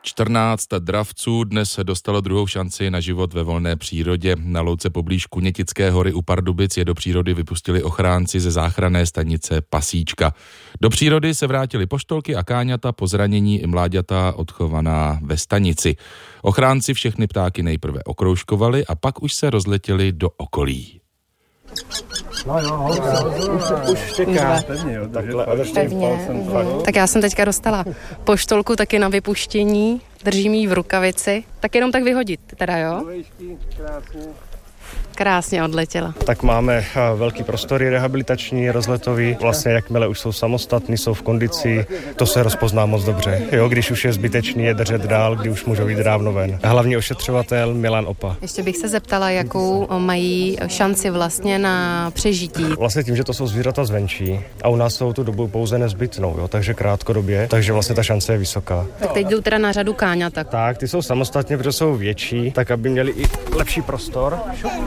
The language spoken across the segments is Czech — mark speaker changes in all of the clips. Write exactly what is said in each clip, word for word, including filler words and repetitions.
Speaker 1: čtrnáct dravců dnes dostalo druhou šanci na život ve volné přírodě. Na louce poblíž Kunětické hory u Pardubic je do přírody vypustili ochránci ze záchranné stanice Pasíčka. Do přírody se vrátili poštolky a káňata, po zranění i mláďata odchovaná ve stanici. Ochránci všechny ptáky nejprve okroužkovali a pak už se rozletěli do okolí.
Speaker 2: No jo, už, už štěká. Takhle, a
Speaker 3: pevně. Tak já jsem teďka dostala poštolku taky na vypuštění, držím ji v rukavici, tak jenom tak vyhodit, teda jo? Krásně odletěla.
Speaker 2: Tak máme velký prostory rehabilitační, rozletový. Vlastně jakmile už jsou samostatní, jsou v kondici, to se rozpozná moc dobře. Jo, když už je zbytečný je držet dál, kdy už můžou jít dávno ven. Hlavní ošetřovatel Milan Opa.
Speaker 3: Ještě bych se zeptala, jakou mají šanci vlastně na přežití.
Speaker 2: Vlastně tím, že to jsou zvířata zvenčí a u nás jsou tu dobu pouze nezbytnou, jo, takže krátkodobě, takže vlastně ta šance je vysoká.
Speaker 3: Tak teď jdou teda na řadu káňata.
Speaker 2: Tak, ty jsou samostatně, protože jsou větší, tak aby měli i lepší prostor.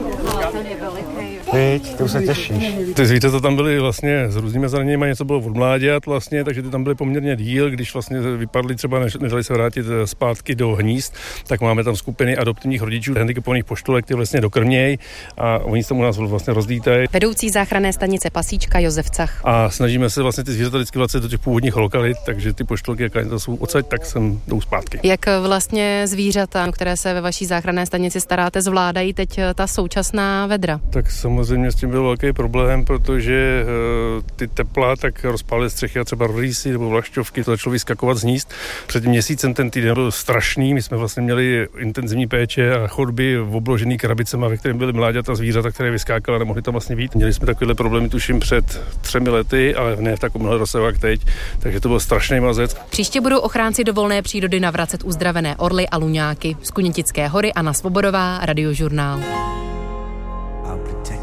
Speaker 2: Teď, ty už se těšíš.
Speaker 4: Ty zvířata tam byly vlastně s různými zraněními, něco bylo od mláďat vlastně, takže ty tam byly poměrně díl, když vlastně vypadly třeba, než, nedali se vrátit zpátky do hnízd, tak máme tam skupiny adoptivních rodičů, handicapovaných poštolek, ty vlastně dokrmějí a oni se tam u nás vlastně rozlítají.
Speaker 3: Vedoucí záchranné stanice Pasíčka Josef Cach.
Speaker 4: A snažíme se vlastně ty zvířata vždycky vracet do těch původních lokalit, takže ty poštolky, jaká to jsou odsaď, tak sem jdou zpátky.
Speaker 3: Jak vlastně zvířata, které se ve vaší záchranné stanici staráte, zvládají teď ta současná vedra?
Speaker 4: Tak samozřejmě s tím byl velký problém, protože uh, ty tepla tak rozpálily střechy a třeba rýsy nebo vlašťovky, to začalo vyskakovat z hnízd. Před tím měsícem ten týden byl strašný, my jsme vlastně měli intenzivní péče a chodby obložený krabicema, ve kterém byly mláďata zvířata, které vyskákaly a nemohly tam vlastně být. Měli jsme takovéhle problémy tuším před třemi lety, ale ne v takovémhle rozsahu jak teď, takže to byl strašný mazec.
Speaker 3: Příště budou ochránci do volné přírody navracet uzdravené orly a luňáky. Z Kunětické hory Anna Svobodová, Radiožurnál.